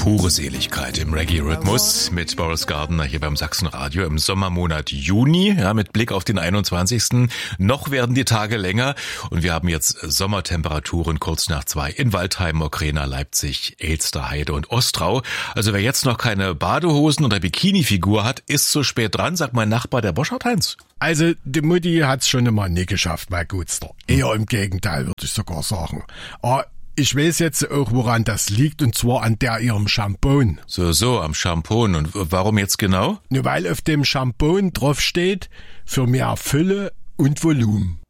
Pure Seligkeit im Reggae-Rhythmus mit Boris Gardiner hier beim Sachsenradio im Sommermonat Juni, ja, mit Blick auf den 21. Noch werden die Tage länger und wir haben jetzt Sommertemperaturen kurz nach 2 in Waldheim, Mokrena, Leipzig, Elsterheide und Ostrau. Also wer jetzt noch keine Badehosen oder Bikini-Figur hat, ist zu spät dran, sagt mein Nachbar, der Boschart Heinz. Also die Mutti hat's schon immer nie geschafft, mein Gutster. Eher im Gegenteil, würde ich sogar sagen. Aber ich weiß jetzt auch, woran das liegt, und zwar an ihrem Shampoo. So, am Shampoo. Und warum jetzt genau? Nur weil auf dem Shampoo drauf steht, für mehr Fülle und Volumen.